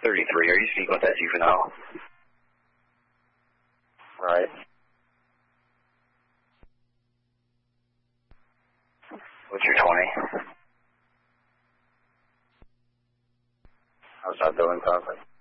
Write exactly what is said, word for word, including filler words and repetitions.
thirty-three, are you speaking with that juvenile? Right. What's your twenty? How's that doing, Conklin?